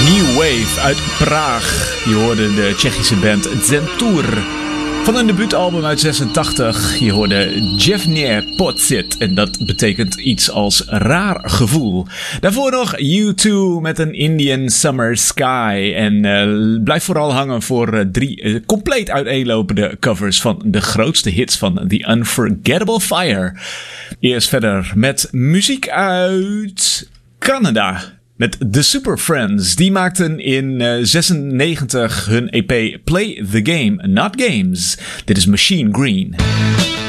New Wave uit Praag. Je hoorde de Tsjechische band Zentur. Van hun debuutalbum uit 86. Je hoorde Jevně Pocit. En dat betekent iets als raar gevoel. Daarvoor nog U2 met een Indian Summer Sky. En blijf vooral hangen voor 3 compleet uiteenlopende covers van de grootste hits van The Unforgettable Fire. Eerst verder met muziek uit Canada. Met The Super Friends. Die maakten in 96 hun EP Play the Game, Not Games. Dit is Machine Green.